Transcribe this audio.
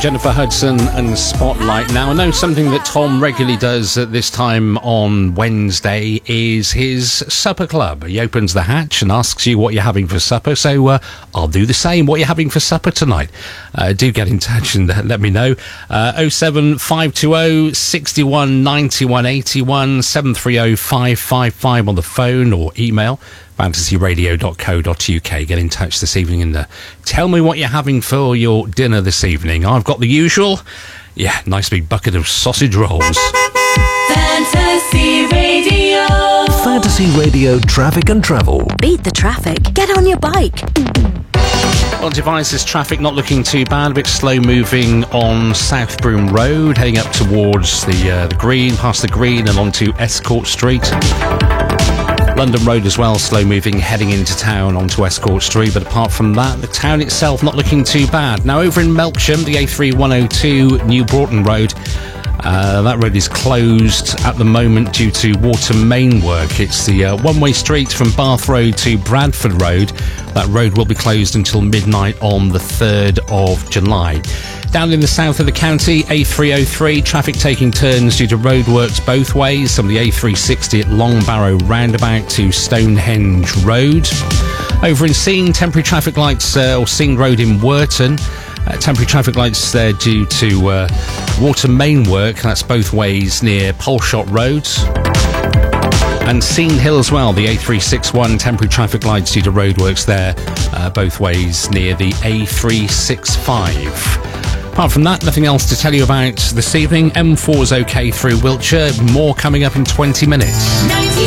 Jennifer Hudson and Spotlight. Now, I know something that Tom regularly does at this time on Wednesday is his supper club. He opens the hatch and asks you what you're having for supper, so I'll do the same. What are you having for supper tonight? Do get in touch and let me know. 07520 61 91 81 730 555 on the phone or email fantasyradio.co.uk. Get in touch this evening and tell me what you're having for your dinner this evening. I've got the usual, nice big bucket of sausage rolls. Fantasy Radio. Fantasy Radio Traffic and Travel. Beat the traffic. Get on your bike. On devices, traffic not looking too bad, a bit slow moving on South Broom Road, heading up towards the Green, past the Green and onto Escort Street. London Road as well, slow moving, heading into town onto Escort Street, but apart from that, the town itself not looking too bad. Now over in Melksham, the A3102 New Broughton Road, that road is closed at the moment due to water main work. It's the one-way street from Bath Road to Bradford Road. That road will be closed until midnight on the 3rd of July. Down in the south of the county, A303, traffic taking turns due to roadworks both ways, from the A360 at Long Barrow roundabout to Stonehenge Road. Over in Seine, temporary traffic lights, or Seine Road in Worton. Temporary traffic lights there due to water main work, that's both ways near Polshot Road. And Seine Hill as well, the A361, temporary traffic lights due to roadworks there, both ways near the A365. Apart from that, nothing else to tell you about this evening. M4's okay through Wiltshire. More coming up in 20 minutes.